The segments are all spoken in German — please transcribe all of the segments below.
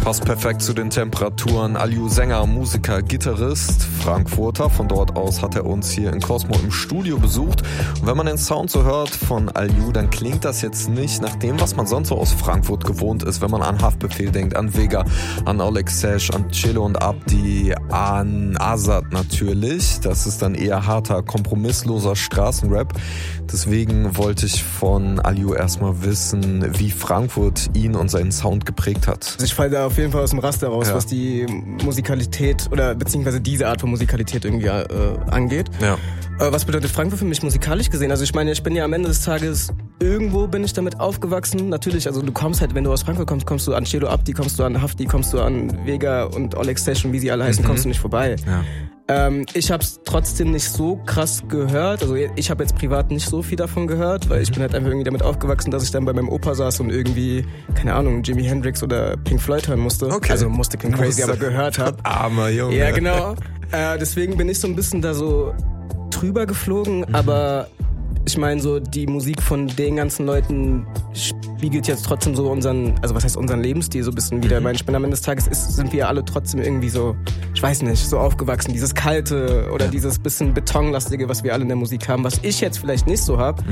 Passt perfekt zu den Temperaturen. Aliou, Sänger, Musiker, Gitarrist, Frankfurter. Von dort aus hat er uns hier in Cosmo im Studio besucht. Und wenn man den Sound so hört von Aliou, dann klingt das jetzt nicht nach dem, was man sonst so aus Frankfurt gewohnt ist. Wenn man an Haftbefehl denkt, an Vega, an Oleg Sesh, an Chilo und Abdi, an Azad natürlich. Das ist dann eher harter, kompromissloser Straßenrap. Deswegen wollte ich von Aliou erstmal wissen, wie Frankfurt ihn und seinen Sound geprägt hat. Also ich falle da auf jeden Fall aus dem Raster raus, was die Musikalität oder beziehungsweise diese Art von Musikalität irgendwie angeht. Ja. Was bedeutet Frankfurt für mich musikalisch gesehen? Also ich meine, ich bin ja am Ende des Tages, irgendwo bin ich damit aufgewachsen. Natürlich, also du kommst halt, wenn du aus Frankfurt kommst, kommst du an Chelo Abdi, kommst du an Hafti, kommst du an Vega und Oleg Sesh und wie sie alle heißen, kommst du nicht vorbei. Ja. Ich hab's trotzdem nicht so krass gehört. Also ich habe jetzt privat nicht so viel davon gehört, weil ich bin halt einfach irgendwie damit aufgewachsen, dass ich dann bei meinem Opa saß und irgendwie, keine Ahnung, Jimi Hendrix oder Pink Floyd hören musste. Okay. Also musste klingt crazy, aber gehört habe. Armer Junge. Ja, genau. Deswegen bin ich so ein bisschen da so drüber geflogen, aber ich meine so, die Musik von den ganzen Leuten spiegelt jetzt trotzdem so unseren Lebensstil so ein bisschen wieder. Ich meine, am Ende des Tages sind wir alle trotzdem irgendwie so, ich weiß nicht, so aufgewachsen. Dieses Kalte oder dieses bisschen Betonlastige, was wir alle in der Musik haben, was ich jetzt vielleicht nicht so hab.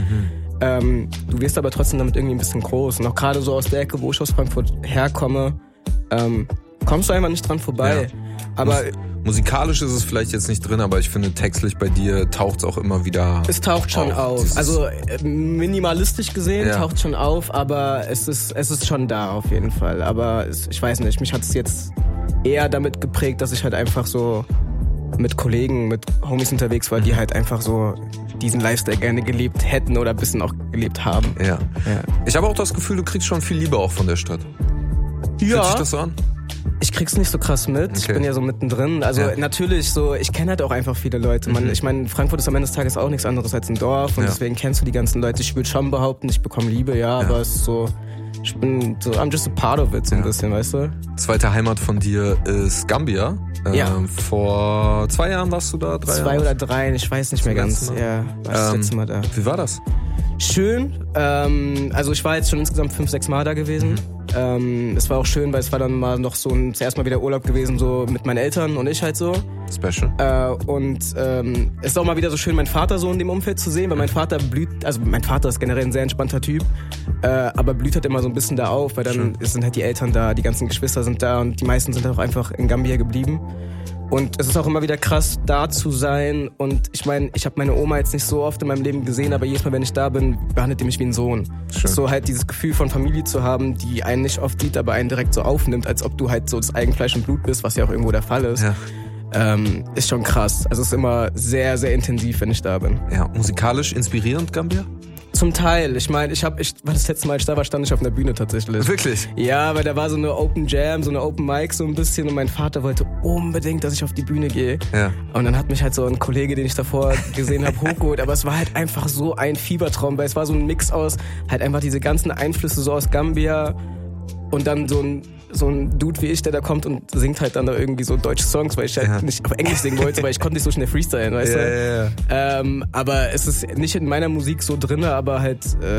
Du wirst aber trotzdem damit irgendwie ein bisschen groß. Und auch gerade so aus der Ecke, wo ich aus Frankfurt herkomme, kommst du einfach nicht dran vorbei. Ja. Aber musikalisch ist es vielleicht jetzt nicht drin, aber ich finde textlich bei dir taucht es auch immer wieder auf. Es taucht schon auf. Also minimalistisch gesehen taucht schon auf, aber es ist schon da auf jeden Fall. Aber ich weiß nicht, mich hat es jetzt eher damit geprägt, dass ich halt einfach so mit Kollegen, mit Homies unterwegs war, die halt einfach so diesen Lifestyle gerne gelebt hätten oder ein bisschen auch gelebt haben. Ja. Ich habe auch das Gefühl, du kriegst schon viel Liebe auch von der Stadt. Ja. Fühlt sich das so an? Ich krieg's nicht so krass mit. Okay. Ich bin ja so mittendrin. Also natürlich so, ich kenne halt auch einfach viele Leute. Ich meine, Frankfurt ist am Ende des Tages auch nichts anderes als ein Dorf und deswegen kennst du die ganzen Leute. Ich würde schon behaupten, ich bekomme Liebe, aber es ist so, ich bin so, I'm just a part of it, so ein bisschen, weißt du? Zweite Heimat von dir ist Gambia. Vor 2 Jahren warst du da? 2 Jahre? Oder 3, ich weiß nicht mehr ganz. Ja, war das letzte Mal da. Wie war das? Schön. Also ich war jetzt schon insgesamt 5-6 Mal da gewesen. Es war auch schön, weil es war dann mal noch so zuerst mal wieder Urlaub gewesen, so mit meinen Eltern und ich halt so. Special. Es ist auch mal wieder so schön, meinen Vater so in dem Umfeld zu sehen, weil mein Vater mein Vater ist generell ein sehr entspannter Typ, aber blüht halt immer so ein bisschen da auf, weil dann sind halt die Eltern da, die ganzen Geschwister sind da und die meisten sind auch einfach in Gambia geblieben. Und es ist auch immer wieder krass, da zu sein. Und ich meine, ich habe meine Oma jetzt nicht so oft in meinem Leben gesehen, aber jedes Mal, wenn ich da bin, behandelt die mich wie ein Sohn. So halt dieses Gefühl von Familie zu haben, die einen nicht oft sieht, aber einen direkt so aufnimmt, als ob du halt so das Eigenfleisch und Blut bist, was ja auch irgendwo der Fall ist. Ist schon krass. Also es ist immer sehr, sehr intensiv, wenn ich da bin. Ja, musikalisch inspirierend, Gambia? Zum Teil. Ich meine, war das letzte Mal, als ich da war, stand ich auf einer Bühne tatsächlich. Wirklich? Ja, weil da war so eine Open Jam, so eine Open Mic so ein bisschen und mein Vater wollte unbedingt, dass ich auf die Bühne gehe. Ja. Und dann hat mich halt so ein Kollege, den ich davor gesehen habe, hochgeholt. Aber es war halt einfach so ein Fiebertraum, weil es war so ein Mix aus halt einfach diese ganzen Einflüsse so aus Gambia und dann so ein Dude wie ich, der da kommt und singt halt dann da irgendwie so deutsche Songs, weil ich halt nicht auf Englisch singen wollte, weil ich konnte nicht so schnell freestylen, weißt du? Aber es ist nicht in meiner Musik so drinne, aber halt,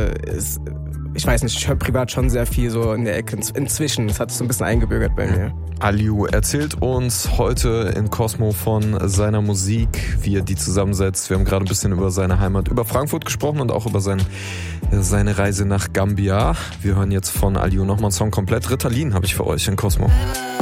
ich weiß nicht, ich höre privat schon sehr viel so in der Ecke. Inzwischen, es hat sich so ein bisschen eingebürgert bei mir. Aliou erzählt uns heute in Cosmo von seiner Musik, wie er die zusammensetzt. Wir haben gerade ein bisschen über seine Heimat, über Frankfurt gesprochen und auch über seine Reise nach Gambia. Wir hören jetzt von Aliou nochmal einen Song komplett. Ritalin habe ich für euch in Cosmo.